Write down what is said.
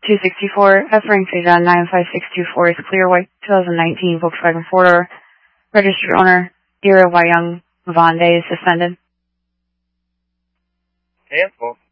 264, F-Ring John 95624 is clear white 2019 Volkswagen 4-door. Registered owner, Ira Y. Young, Vaughn Day, suspended. Cancel.